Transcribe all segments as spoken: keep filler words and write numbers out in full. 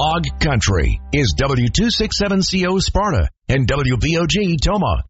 Hog Country is W two sixty-seven C O Sparta and W B O G Toma.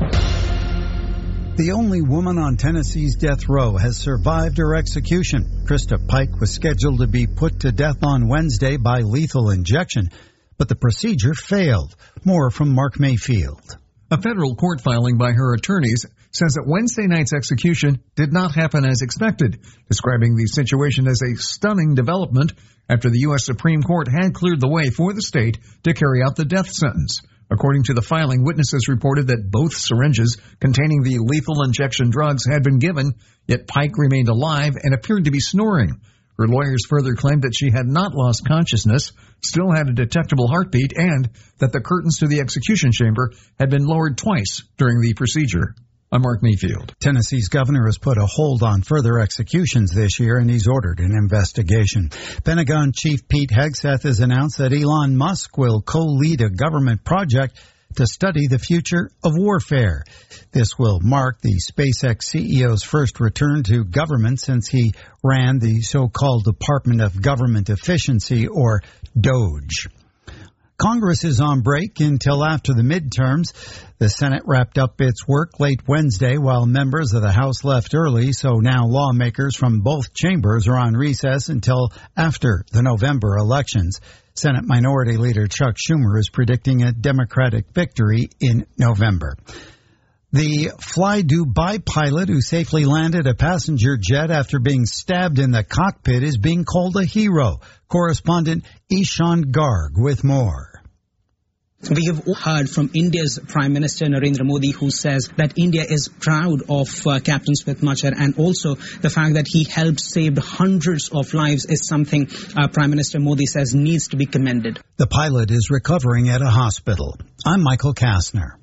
The only woman on Tennessee's death row has survived her execution. Krista Pike was scheduled to be put to death on Wednesday by lethal injection, but the procedure failed. More from Mark Mayfield. A federal court filing by her attorneys says that Wednesday night's execution did not happen as expected, describing the situation as a stunning development after the U S Supreme Court had cleared the way for the state to carry out the death sentence. According to the filing, witnesses reported that both syringes containing the lethal injection drugs had been given, yet Pike remained alive and appeared to be snoring. Her lawyers further claimed that she had not lost consciousness, still had a detectable heartbeat, and that the curtains to the execution chamber had been lowered twice during the procedure. I'm Mark Mayfield. Tennessee's governor has put a hold on further executions this year, and he's ordered an investigation. Pentagon Chief Pete Hegseth has announced that Elon Musk will co-lead a government project to study the future of warfare. This will mark the SpaceX C E O's first return to government since he ran the so-called Department of Government Efficiency, or DOGE. Congress is on break until after the midterms. The Senate wrapped up its work late Wednesday while members of the House left early, so now lawmakers from both chambers are on recess until after the November elections. Senate Minority Leader Chuck Schumer is predicting a Democratic victory in November. The Fly Dubai pilot who safely landed a passenger jet after being stabbed in the cockpit is being called a hero. Correspondent Ishan Garg with more. We have heard from India's Prime Minister Narendra Modi, who says that India is proud of uh, Captain Smith Machar, and also the fact that he helped save hundreds of lives is something uh, Prime Minister Modi says needs to be commended. The pilot is recovering at a hospital. I'm Michael Kastner.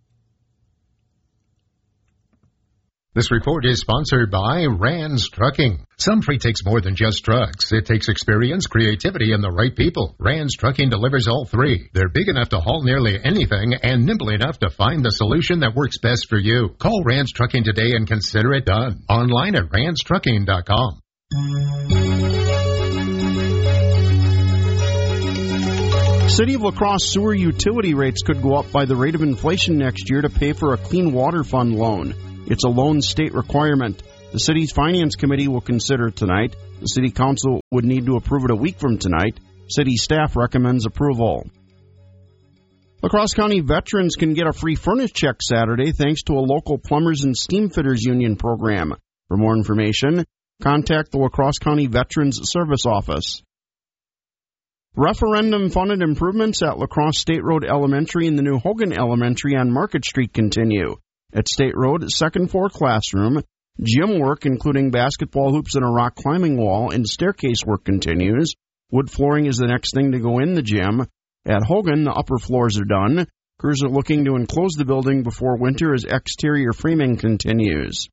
This report is sponsored by Rands Trucking. Some freight takes more than just trucks. It takes experience, creativity, and the right people. Rands Trucking delivers all three. They're big enough to haul nearly anything and nimble enough to find the solution that works best for you. Call Rands Trucking today and consider it done. Online at rands trucking dot com. City of La Crosse sewer utility rates could go up by the rate of inflation next year to pay for a Clean Water Fund loan. It's a loan state requirement. The city's finance committee will consider it tonight. The city council would need to approve it a week from tonight. City staff recommends approval. La Crosse County veterans can get a free furnace check Saturday thanks to a local plumbers and steam fitters union program. For more information, contact the La Crosse County Veterans Service Office. Referendum-funded improvements at La Crosse State Road Elementary and the new Hogan Elementary on Market Street continue. At State Road, second floor classroom, gym work including basketball hoops and a rock climbing wall and staircase work continues. Wood flooring is the next thing to go in the gym. At Hogan, the upper floors are done. Crews are looking to enclose the building before winter as exterior framing continues.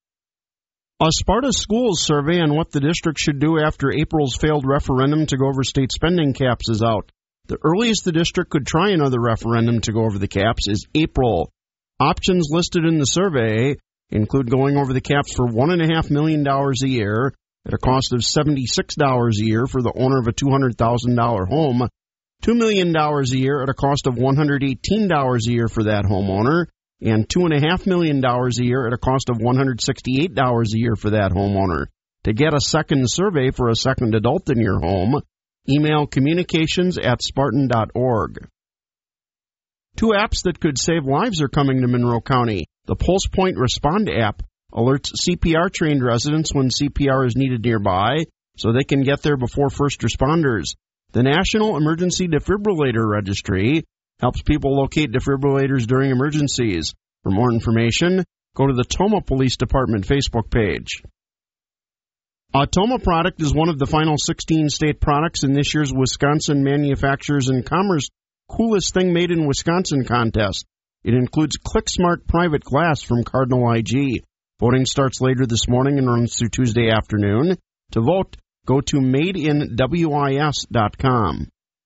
A Sparta Schools survey on what the district should do after April's failed referendum to go over state spending caps is out. The earliest the district could try another referendum to go over the caps is April. Options listed in the survey include going over the caps for one point five million dollars a year at a cost of seventy-six dollars a year for the owner of a two hundred thousand dollars home, two million dollars a year at a cost of one hundred eighteen dollars a year for that homeowner, and two point five million dollars a year at a cost of one hundred sixty-eight dollars a year for that homeowner. To get a second survey for a second adult in your home, email communications at spartan dot org. Two apps that could save lives are coming to Monroe County. The Pulse Point Respond app alerts C P R-trained residents when C P R is needed nearby so they can get there before first responders. The National Emergency Defibrillator Registry helps people locate defibrillators during emergencies. For more information, go to the Toma Police Department Facebook page. A Toma product is one of the final sixteen state products in this year's Wisconsin Manufacturers and Commerce Coolest Thing Made in Wisconsin contest. It includes ClickSmart Private Glass from Cardinal I G. Voting starts later this morning and runs through Tuesday afternoon. To vote, go to made in wis dot com.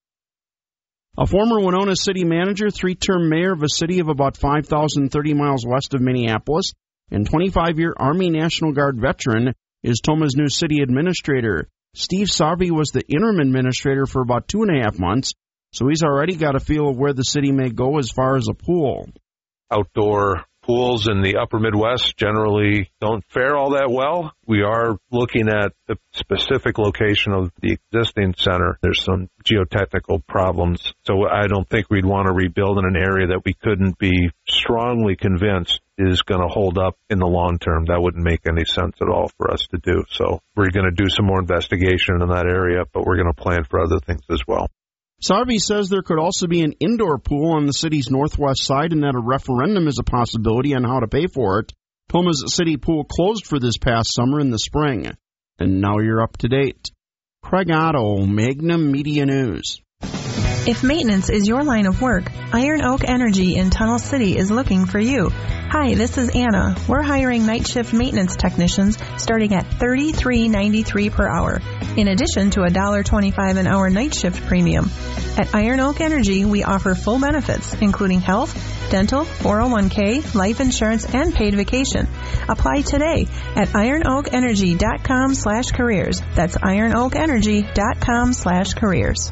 A former Winona city manager, three-term mayor of a city of about five thousand thirty miles west of Minneapolis, and twenty-five-year Army National Guard veteran is Toma's new city administrator. Steve Sarby was the interim administrator for about two and a half months, so he's already got a feel of where the city may go as far as a pool. Outdoor pools in the upper Midwest generally don't fare all that well. We are looking at the specific location of the existing center. There's some geotechnical problems, so I don't think we'd want to rebuild in an area that we couldn't be strongly convinced is going to hold up in the long term. That wouldn't make any sense at all for us to do. So we're going to do some more investigation in that area, but we're going to plan for other things as well. Sarby says there could also be an indoor pool on the city's northwest side and that a referendum is a possibility on how to pay for it. Toma's city pool closed for this past summer in the spring. And now you're up to date. Craig Otto, Magnum Media News. If maintenance is your line of work, Iron Oak Energy in Tunnel City is looking for you. Hi, this is Anna. We're hiring night shift maintenance technicians starting at thirty-three ninety-three per hour, in addition to a one dollar twenty-five an hour night shift premium. At Iron Oak Energy, we offer full benefits, including health, dental, four oh one k, life insurance, and paid vacation. Apply today at ironoakenergy.com slash careers. That's ironoakenergy.com slash careers.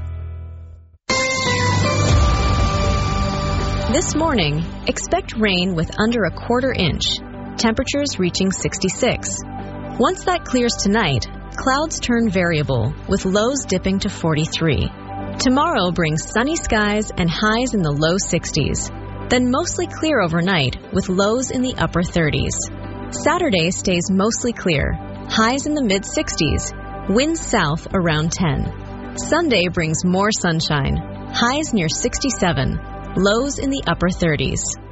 This morning, expect rain with under a quarter inch, temperatures reaching sixty-six. Once that clears tonight, clouds turn variable, with lows dipping to forty-three. Tomorrow brings sunny skies and highs in the low sixties, then mostly clear overnight with lows in the upper thirties. Saturday stays mostly clear, highs in the mid-sixties, winds south around ten. Sunday brings more sunshine, highs near sixty-seven. Lows in the upper thirties.